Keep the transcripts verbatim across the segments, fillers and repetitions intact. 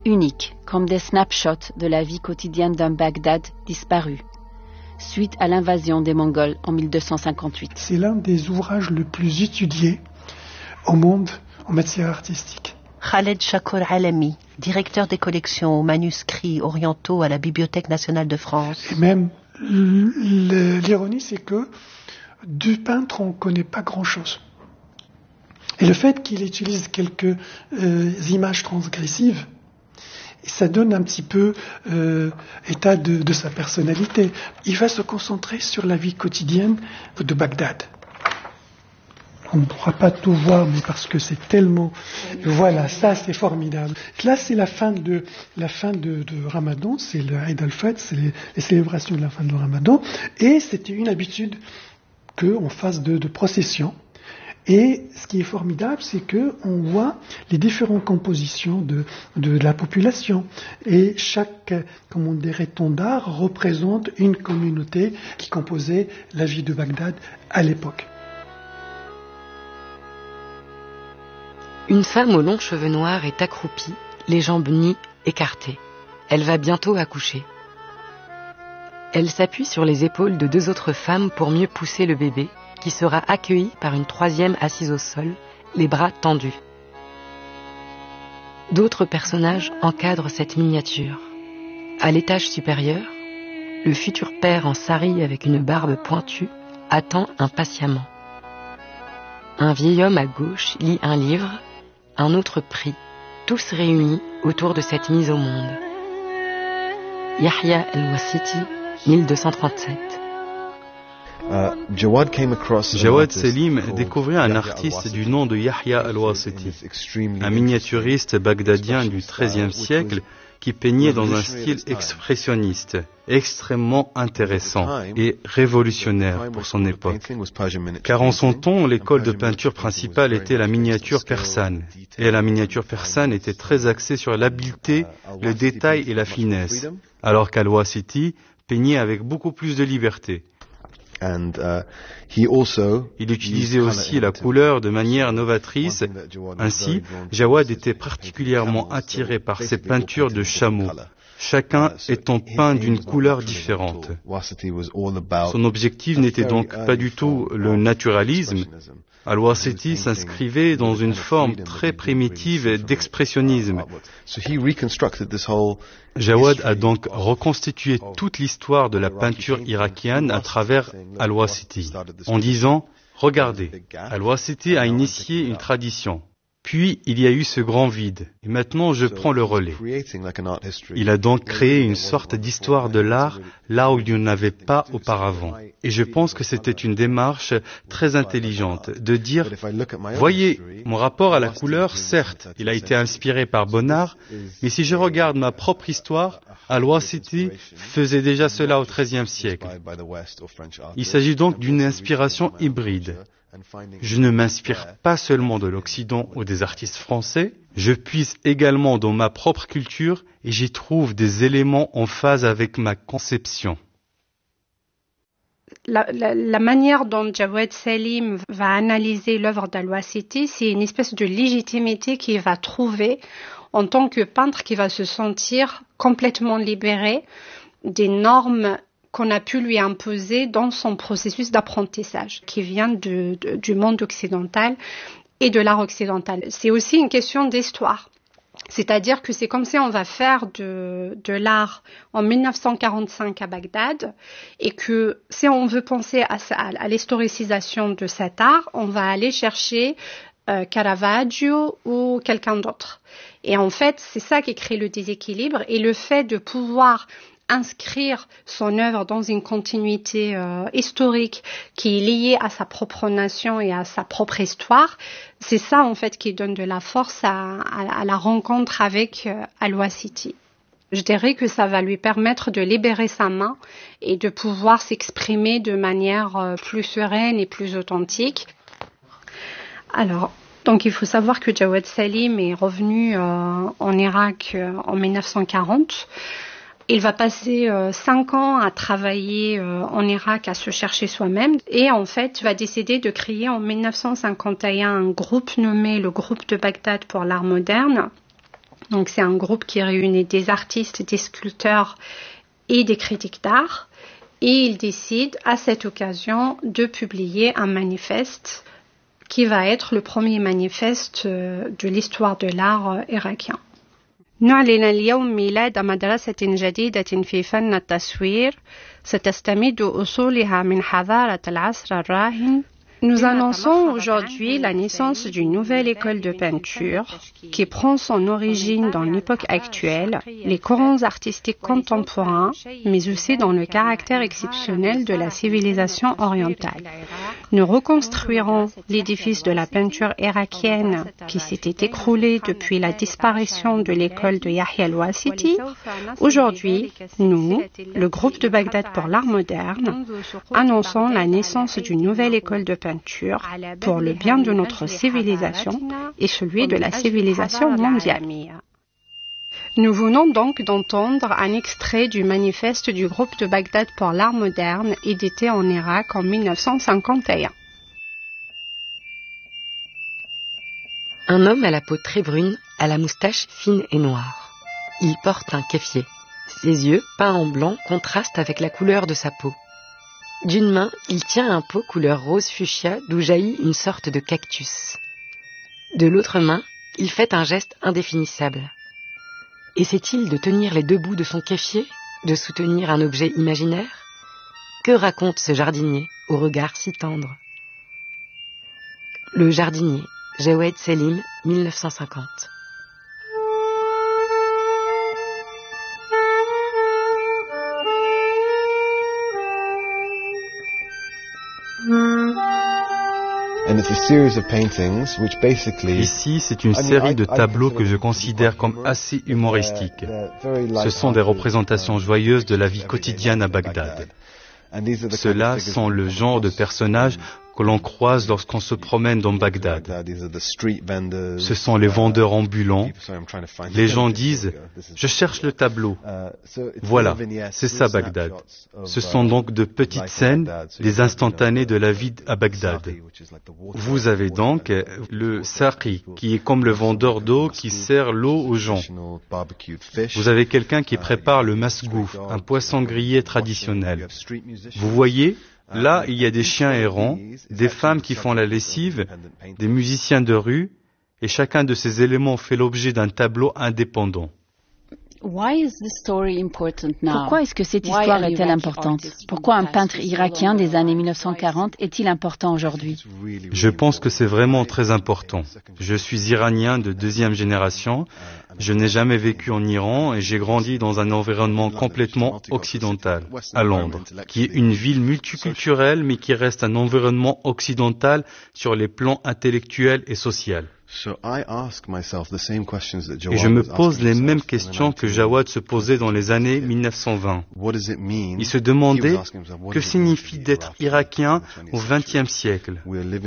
uniques, comme des snapshots de la vie quotidienne d'un Bagdad disparu, suite à l'invasion des Mongols en mille deux cent cinquante-huit. C'est l'un des ouvrages les plus étudiés au monde en matière artistique. Khaled Chakour Alami, directeur des collections aux manuscrits orientaux à la Bibliothèque nationale de France. Et même, l'ironie, c'est que du peintre, on ne connaît pas grand-chose. Et le fait qu'il utilise quelques euh, images transgressives, ça donne un petit peu euh, état de, de sa personnalité. Il va se concentrer sur la vie quotidienne de Bagdad. On ne pourra pas tout voir, mais parce que c'est tellement... Voilà, ça c'est formidable. Là, c'est la fin de la fin de, de Ramadan, c'est le Eid al-Fitr, c'est les, les célébrations de la fin de Ramadan, et c'était une habitude qu'on fasse de, de procession. Et ce qui est formidable, c'est que on voit les différentes compositions de, de la population. Et chaque, comme on dirait, tondard représente une communauté qui composait la vie de Bagdad à l'époque. Une femme aux longs cheveux noirs est accroupie, les jambes nues, écartées. Elle va bientôt accoucher. Elle s'appuie sur les épaules de deux autres femmes pour mieux pousser le bébé, qui sera accueilli par une troisième assise au sol, les bras tendus. D'autres personnages encadrent cette miniature. À l'étage supérieur, le futur père en sari avec une barbe pointue attend impatiemment. Un vieil homme à gauche lit un livre, un autre prie, tous réunis autour de cette mise au monde. Yahya al-Wasiti, mille deux cent trente-sept. Uh, Jawad Selim découvrit un artiste du nom de Yahya al-Wasiti, un miniaturiste bagdadien du treizième siècle qui peignait dans un style expressionniste, extrêmement intéressant et révolutionnaire pour son époque. Car en son temps, l'école de peinture principale était la miniature persane, et la miniature persane était très axée sur l'habileté, le détail et la finesse, alors qu'al-Wasiti peignait avec beaucoup plus de liberté. And, uh, he also Il utilisait aussi la couleur de manière novatrice. Ainsi, Jawad était particulièrement attiré par ses peintures de chameaux, chacun étant peint d'une couleur différente. Son objectif n'était donc pas du tout le naturalisme. Al-Wasiti s'inscrivait dans une forme très primitive d'expressionnisme. Jawad a donc reconstitué toute l'histoire de la peinture irakienne à travers Al-Wasiti, en disant « Regardez, Al-Wasiti a initié une tradition. Puis, il y a eu ce grand vide, et maintenant je prends le relais. » Il a donc créé une sorte d'histoire de l'art là où il n'y en avait pas auparavant. Et je pense que c'était une démarche très intelligente de dire « Voyez, mon rapport à la couleur, certes, il a été inspiré par Bonnard, mais si je regarde ma propre histoire, Al-Wasiti faisait déjà cela au treizième siècle. » Il s'agit donc d'une inspiration hybride. Je ne m'inspire pas seulement de l'Occident ou des artistes français, je puise également dans ma propre culture et j'y trouve des éléments en phase avec ma conception. La, la, la manière dont Jawad Selim va analyser l'œuvre d'Al-Wasiti, c'est une espèce de légitimité qu'il va trouver en tant que peintre qui va se sentir complètement libéré des normes qu'on a pu lui imposer dans son processus d'apprentissage, qui vient de, de, du monde occidental et de l'art occidental. C'est aussi une question d'histoire. C'est-à-dire que c'est comme si on va faire de, de l'art en mille neuf cent quarante-cinq à Bagdad et que si on veut penser à, à, à l'historicisation de cet art, on va aller chercher euh, Caravaggio ou quelqu'un d'autre. Et en fait, c'est ça qui crée le déséquilibre et le fait de pouvoir inscrire son œuvre dans une continuité euh, historique qui est liée à sa propre nation et à sa propre histoire, c'est ça en fait qui donne de la force à, à, à la rencontre avec euh, Al-Wasiti. Je dirais que ça va lui permettre de libérer sa main et de pouvoir s'exprimer de manière euh, plus sereine et plus authentique. Alors, donc il faut savoir que Jawad Selim est revenu euh, en Irak euh, en mille neuf cent quarante. Il va passer euh, cinq ans à travailler euh, en Irak, à se chercher soi-même et en fait va décider de créer en mille neuf cent cinquante et un un groupe nommé le groupe de Bagdad pour l'art moderne Donc c'est un groupe qui réunit des artistes, des sculpteurs et des critiques d'art. Et ils décident à cette occasion de publier un manifeste qui va être le premier manifeste de l'histoire de l'art irakien. نعلن اليوم ميلاد مدرسة جديدة في فن التصوير ستستمد أصولها من حضارة العصر الراهن. Nous annonçons aujourd'hui la naissance d'une nouvelle école de peinture qui prend son origine dans l'époque actuelle, les courants artistiques contemporains, mais aussi dans le caractère exceptionnel de la civilisation orientale. Nous reconstruirons l'édifice de la peinture irakienne qui s'était écroulé depuis la disparition de l'école de Yahya al-Wasiti. Aujourd'hui, nous, le groupe de Bagdad pour l'art moderne, annonçons la naissance d'une nouvelle école de peinture pour le bien de notre civilisation et celui de la civilisation mondiale. Nous venons donc d'entendre un extrait du manifeste du groupe de Bagdad pour l'art moderne édité en Irak en mille neuf cent cinquante et un. Un homme à la peau très brune, à la moustache fine et noire. Il porte un kéfier. Ses yeux, peints en blanc, contrastent avec la couleur de sa peau. D'une main, il tient un pot couleur rose fuchsia d'où jaillit une sorte de cactus. De l'autre main, il fait un geste indéfinissable. Essaie-t-il de tenir les deux bouts de son kéfier, de soutenir un objet imaginaire? Que raconte ce jardinier au regard si tendre? Le jardinier, Jawed Selim, mille neuf cent cinquante. Ici, c'est une série de tableaux que je considère comme assez humoristiques. Ce sont des représentations joyeuses de la vie quotidienne à Bagdad. Ceux-là sont le genre de personnages que l'on croise lorsqu'on se promène dans Bagdad. Ce sont les vendeurs ambulants. Les gens disent « Je cherche le tableau ». Voilà, c'est ça Bagdad. Ce sont donc de petites scènes, des instantanés de la vie à Bagdad. Vous avez donc le saqi, qui est comme le vendeur d'eau qui sert l'eau aux gens. Vous avez quelqu'un qui prépare le masgouf, un poisson grillé traditionnel. Vous voyez ? Là, il y a des chiens errants, des femmes qui font la lessive, des musiciens de rue, et chacun de ces éléments fait l'objet d'un tableau indépendant. Pourquoi est-ce que cette histoire est-elle importante? Pourquoi un peintre irakien des années mille neuf cent quarante est-il important aujourd'hui? Je pense que c'est vraiment très important. Je suis iranien de deuxième génération. Je n'ai jamais vécu en Iran et j'ai grandi dans un environnement complètement occidental, à Londres, qui est une ville multiculturelle mais qui reste un environnement occidental sur les plans intellectuels et sociaux. Et je me pose les mêmes questions que Jawad se posait dans les années mille neuf cent vingt. Il se demandait que signifie d'être irakien au vingtième siècle.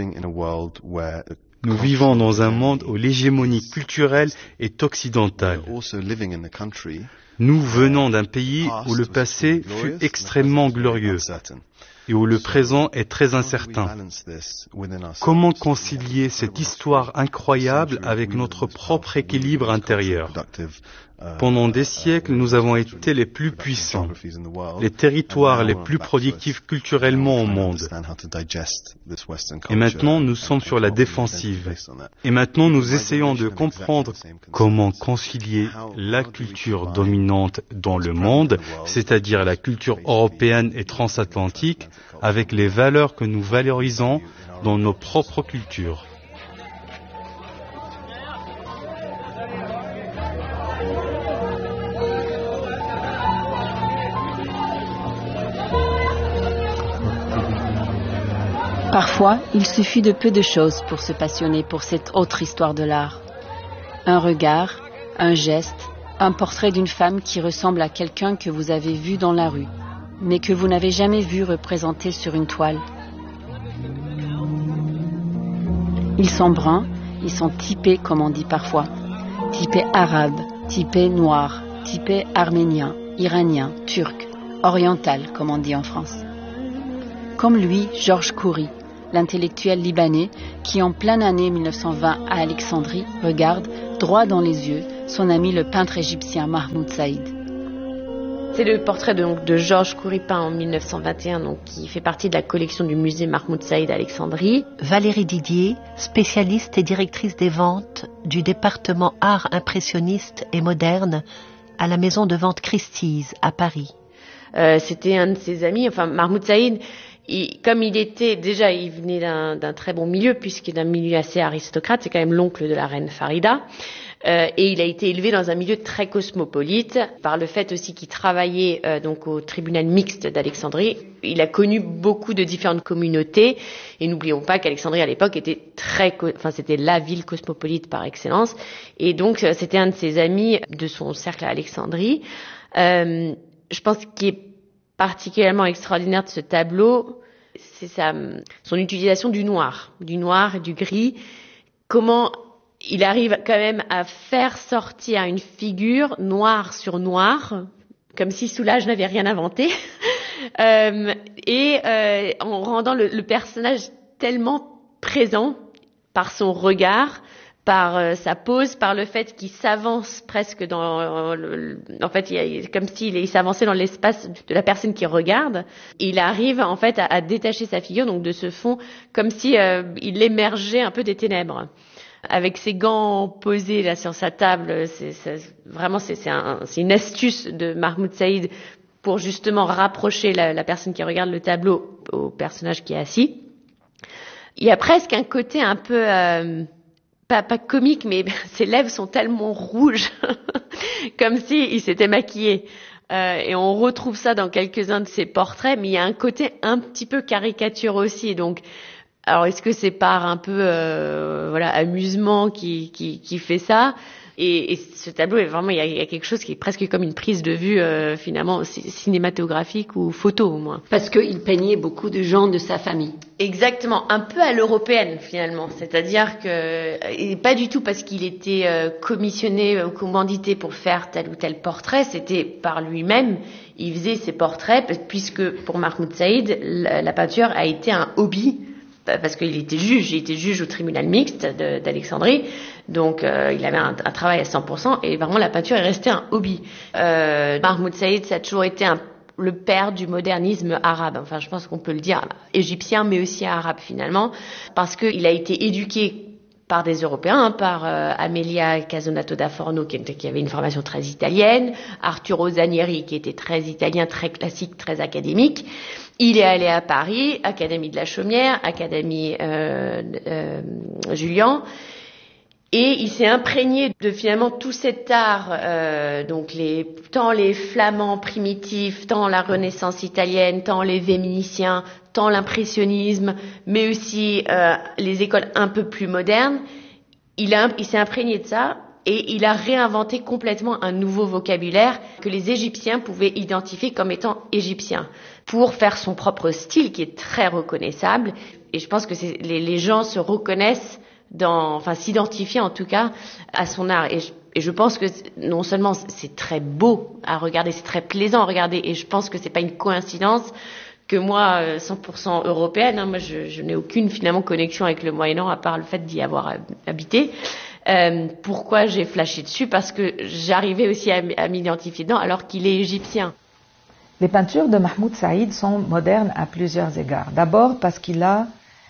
Nous vivons dans un monde où l'hégémonie culturelle est occidentale. Nous venons d'un pays où le passé fut extrêmement glorieux et où le présent est très incertain. Comment concilier cette histoire incroyable avec notre propre équilibre intérieur? Pendant des siècles, nous avons été les plus puissants, les territoires les plus productifs culturellement au monde. Et maintenant, nous sommes sur la défensive. Et maintenant, nous essayons de comprendre comment concilier la culture dominante dans le monde, c'est-à-dire la culture européenne et transatlantique, avec les valeurs que nous valorisons dans nos propres cultures. Parfois, il suffit de peu de choses pour se passionner pour cette autre histoire de l'art. Un regard, un geste, un portrait d'une femme qui ressemble à quelqu'un que vous avez vu dans la rue, mais que vous n'avez jamais vu représenté sur une toile. Ils sont bruns, ils sont typés comme on dit parfois, typés arabes, typés noirs, typés arméniens, iraniens, turcs, oriental comme on dit en France. Comme lui, Georges Khoury, l'intellectuel libanais qui en pleine année mille neuf cent vingt à Alexandrie regarde droit dans les yeux son ami le peintre égyptien Mahmoud Saïd. C'est le portrait de, donc, de Georges Khoury peint en mille neuf cent vingt et un, donc, qui fait partie de la collection du musée Mahmoud Saïd à Alexandrie. Valérie Didier, spécialiste et directrice des ventes du département art impressionniste et moderne à la maison de vente Christie's à Paris. Euh, c'était un de ses amis, enfin Mahmoud Saïd, il, comme il était, déjà il venait d'un, d'un très bon milieu, puisqu'il est d'un milieu assez aristocrate, c'est quand même l'oncle de la reine Farida, euh, et il a été élevé dans un milieu très cosmopolite, par le fait aussi qu'il travaillait euh, donc au tribunal mixte d'Alexandrie. Il a connu beaucoup de différentes communautés, et n'oublions pas qu'Alexandrie à l'époque était très, enfin c'était la ville cosmopolite par excellence, et donc c'était un de ses amis de son cercle à Alexandrie. Euh, je pense qu'il est particulièrement extraordinaire de ce tableau, c'est sa, son utilisation du noir, du noir et du gris. Comment il arrive quand même à faire sortir une figure noire sur noir, comme si Soulages n'avait rien inventé, euh, et euh, en rendant le, le personnage tellement présent par son regard, par euh, sa pose, par le fait qu'il s'avance presque dans euh, le, en fait il, il, comme s'il il s'avançait dans l'espace de la personne qui regarde. Il arrive en fait à, à détacher sa figure donc de ce fond, comme si euh, il émergeait un peu des ténèbres. Avec ses gants posés là sur sa table, c'est, c'est vraiment c'est, c'est, un, c'est une astuce de Mahmoud Saïd pour justement rapprocher la, la personne qui regarde le tableau au personnage qui est assis. Il y a presque un côté un peu euh, Pas, pas comique, mais ses lèvres sont tellement rouges, comme si il s'était maquillé. Euh, et on retrouve ça dans quelques-uns de ses portraits, mais il y a un côté un petit peu caricature aussi. Donc, alors est-ce que c'est par un peu, euh, voilà, amusement qui, qui, qui fait ça? Et, et ce tableau est vraiment, il y, a, il y a quelque chose qui est presque comme une prise de vue euh, finalement cinématographique ou photo au moins. Parce qu'il peignait beaucoup de gens de sa famille. Exactement, un peu à l'européenne finalement, c'est-à-dire que et pas du tout parce qu'il était euh, commissionné ou commandité pour faire tel ou tel portrait, c'était par lui-même. Il faisait ses portraits puisque pour Mahmoud Saïd, la, la peinture a été un hobby. Parce qu'il était juge, il était juge au tribunal mixte de, d'Alexandrie, donc euh, il avait un, un travail à cent pour cent et vraiment la peinture est restée un hobby. Euh, Mahmoud Saïd, ça a toujours été un, le père du modernisme arabe, enfin je pense qu'on peut le dire, égyptien mais aussi arabe finalement, parce qu'il a été éduqué par des Européens, par euh, Amelia Casonato da Forno qui, qui avait une formation très italienne, Arturo Zanieri qui était très italien, très classique, très académique. Il est allé à Paris, Académie de la Chaumière, Académie euh, euh, Julian, et il s'est imprégné de finalement tout cet art, euh, donc les, tant les flamands primitifs, tant la Renaissance italienne, tant les vénitiens, tant l'impressionnisme, mais aussi euh, les écoles un peu plus modernes. Il, a, il s'est imprégné de ça. Et il a réinventé complètement un nouveau vocabulaire que les Égyptiens pouvaient identifier comme étant égyptien pour faire son propre style qui est très reconnaissable. Et je pense que c'est, les, les gens se reconnaissent dans, enfin s'identifient en tout cas à son art. Et je, et je pense que non seulement c'est très beau à regarder, c'est très plaisant à regarder. Et je pense que c'est pas une coïncidence que moi, cent pour cent européenne, hein, moi je, je n'ai aucune finalement connexion avec le Moyen-Orient à part le fait d'y avoir habité. Euh, pourquoi j'ai flashé dessus? Parce que j'arrivais aussi à, à m'identifier dedans alors qu'il est égyptien. Les peintures de Mahmoud Saïd sont modernes à plusieurs égards. D'abord parce qu'il a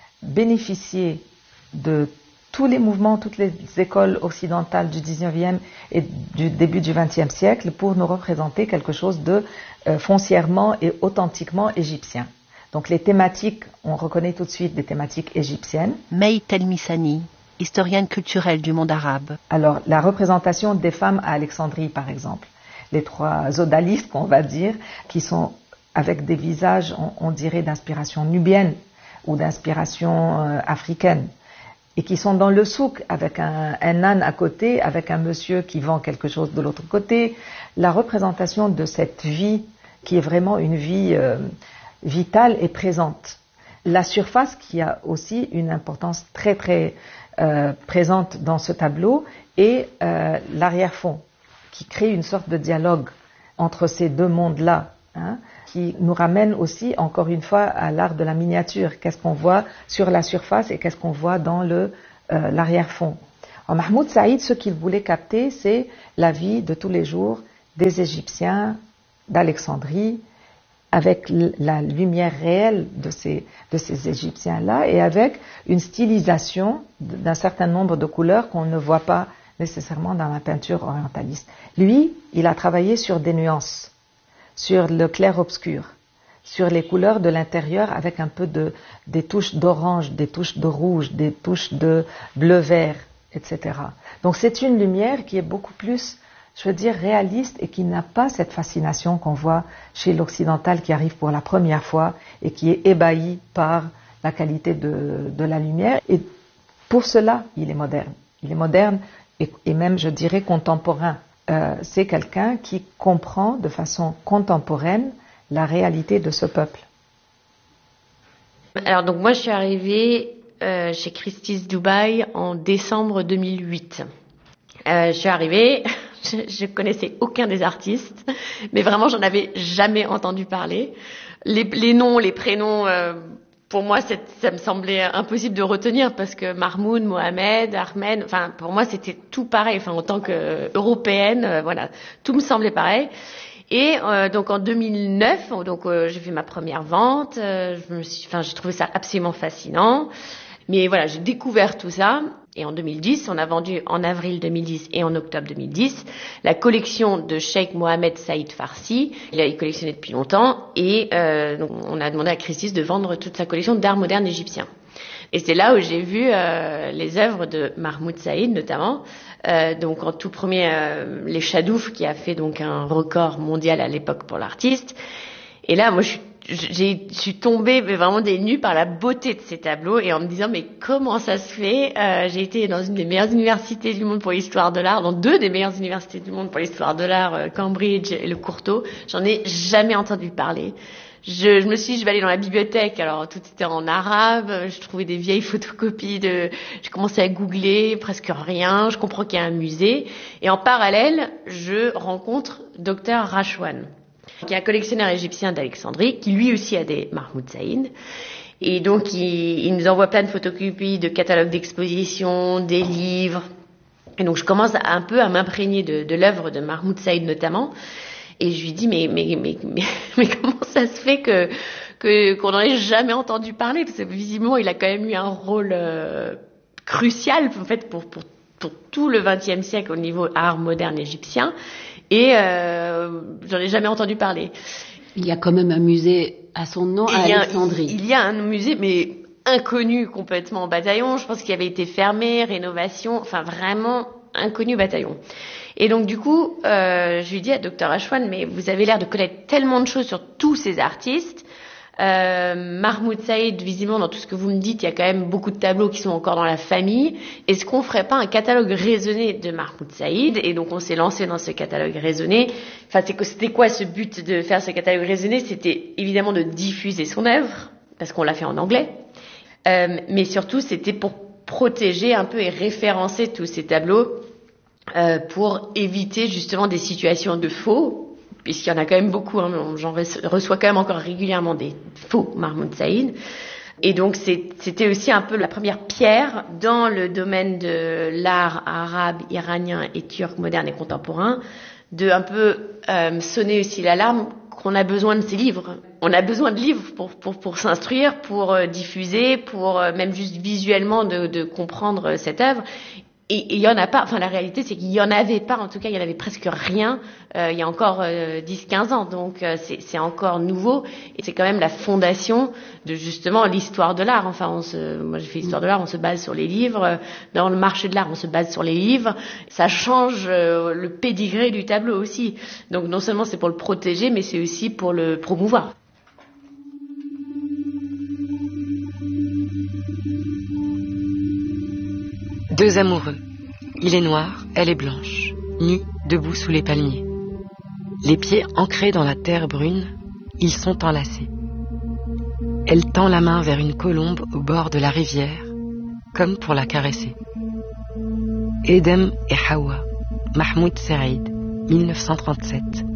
bénéficié de tous les mouvements, toutes les écoles occidentales du dix-neuvième et du début du vingtième siècle pour nous représenter quelque chose de euh, foncièrement et authentiquement égyptien. Donc les thématiques, on reconnaît tout de suite des thématiques égyptiennes. May Telmisani, historienne culturelle du monde arabe. Alors, la représentation des femmes à Alexandrie, par exemple. Les trois odalisques, on va dire, qui sont avec des visages, on, on dirait, d'inspiration nubienne ou d'inspiration euh, africaine, et qui sont dans le souk, avec un, un âne à côté, avec un monsieur qui vend quelque chose de l'autre côté. La représentation de cette vie, qui est vraiment une vie euh, vitale et présente. La surface, qui a aussi une importance très, très Euh, présente dans ce tableau, et euh, l'arrière-fond qui crée une sorte de dialogue entre ces deux mondes-là, hein, qui nous ramène aussi encore une fois à l'art de la miniature. Qu'est-ce qu'on voit sur la surface et qu'est-ce qu'on voit dans le, euh, l'arrière-fond. En Mahmoud Saïd, ce qu'il voulait capter, c'est la vie de tous les jours des Égyptiens d'Alexandrie, avec la lumière réelle de ces, de ces Égyptiens-là, et avec une stylisation d'un certain nombre de couleurs qu'on ne voit pas nécessairement dans la peinture orientaliste. Lui, il a travaillé sur des nuances, sur le clair-obscur, sur les couleurs de l'intérieur avec un peu de, des touches d'orange, des touches de rouge, des touches de bleu-vert, et cetera. Donc c'est une lumière qui est beaucoup plus, je veux dire, réaliste et qui n'a pas cette fascination qu'on voit chez l'occidental qui arrive pour la première fois et qui est ébahi par la qualité de, de la lumière. Et pour cela, il est moderne. Il est moderne et, et même, je dirais, contemporain. Euh, c'est quelqu'un qui comprend de façon contemporaine la réalité de ce peuple. Alors donc moi je suis arrivée euh, chez Christie's Dubaï en décembre deux mille huit. Euh, je suis arrivée, je, je connaissais aucun des artistes, mais vraiment j'en avais jamais entendu parler. Les, les noms, les prénoms, euh, pour moi ça me semblait impossible de retenir parce que Mahmoud, Mohamed, Ahmed, enfin pour moi c'était tout pareil. Enfin en tant qu'européenne, euh, voilà, tout me semblait pareil. Et euh, donc en deux mille neuf, donc euh, j'ai fait ma première vente. Euh, je me suis, enfin j'ai trouvé ça absolument fascinant. Mais voilà, j'ai découvert tout ça. Et en deux mille dix, on a vendu en avril deux mille dix et en octobre deux mille dix la collection de Cheikh Mohamed Saïd Farsi. Il a collectionné depuis longtemps et euh, donc on a demandé à Christie's de vendre toute sa collection d'art moderne égyptien. Et c'est là où j'ai vu euh, les œuvres de Mahmoud Saïd notamment. Euh, donc en tout premier, euh, les Chadouf qui a fait donc un record mondial à l'époque pour l'artiste. Et là, moi, je suis, j'ai, je suis tombée mais vraiment des nues par la beauté de ces tableaux et en me disant mais comment ça se fait. euh, J'ai été dans une des meilleures universités du monde pour l'histoire de l'art, dans deux des meilleures universités du monde pour l'histoire de l'art, euh, Cambridge et le Courtauld. J'en ai jamais entendu parler. Je, je me suis dit, je vais aller dans la bibliothèque. Alors, tout était en arabe. Je trouvais des vieilles photocopies de, j'ai commencé à googler, presque rien. Je comprends qu'il y a un musée. Et en parallèle, je rencontre docteur Rachwan, qui est un collectionneur égyptien d'Alexandrie, qui lui aussi a des Mahmoud Saïd. Et donc, il, il nous envoie plein de photocopies, de catalogues d'exposition, des livres. Et donc, je commence un peu à m'imprégner de, de l'œuvre de Mahmoud Saïd notamment. Et je lui dis mais mais mais mais, mais comment ça se fait que que qu'on n'en ait jamais entendu parler, parce que visiblement il a quand même eu un rôle euh, crucial en fait pour pour pour tout le vingtième siècle au niveau art moderne égyptien et euh, j'en ai jamais entendu parler. Il y a quand même un musée à son nom à Alexandrie. Il y a un musée mais inconnu complètement au bataillon, je pense qu'il avait été fermé, rénovation, enfin vraiment inconnu au bataillon. Et donc du coup, euh, je lui dis à docteur Ashwan, mais vous avez l'air de connaître tellement de choses sur tous ces artistes. Euh, Mahmoud Saïd, visiblement dans tout ce que vous me dites, il y a quand même beaucoup de tableaux qui sont encore dans la famille. Est-ce qu'on ferait pas un catalogue raisonné de Mahmoud Saïd? Et donc on s'est lancé dans ce catalogue raisonné. Enfin, c'était quoi ce but de faire ce catalogue raisonné? C'était évidemment de diffuser son œuvre, parce qu'on l'a fait en anglais. Euh, mais surtout, c'était pour protéger un peu et référencer tous ces tableaux. Euh, pour éviter justement des situations de faux, puisqu'il y en a quand même beaucoup, hein, j'en reçois quand même encore régulièrement des faux Mahmoud Saïd. Et donc c'est, c'était aussi un peu la première pierre dans le domaine de l'art arabe, iranien et turc moderne et contemporain, de un peu euh, sonner aussi l'alarme qu'on a besoin de ces livres. On a besoin de livres pour pour pour s'instruire, pour euh, diffuser, pour euh, même juste visuellement de, de comprendre cette œuvre. Et il y en a pas, enfin la réalité c'est qu'il y en avait pas, en tout cas il y en avait presque rien euh, il y a encore euh, dix quinze ans, donc euh, c'est, c'est encore nouveau et c'est quand même la fondation de justement l'histoire de l'art. Enfin on se, moi j'ai fait l'histoire de l'art, on se base sur les livres, dans le marché de l'art on se base sur les livres, ça change euh, le pédigré du tableau aussi, donc non seulement c'est pour le protéger mais c'est aussi pour le promouvoir. Deux amoureux. Il est noir, elle est blanche, nus, debout sous les palmiers. Les pieds ancrés dans la terre brune, ils sont enlacés. Elle tend la main vers une colombe au bord de la rivière, comme pour la caresser. Edem et Hawa, Mahmoud Saïd, mille neuf cent trente-sept.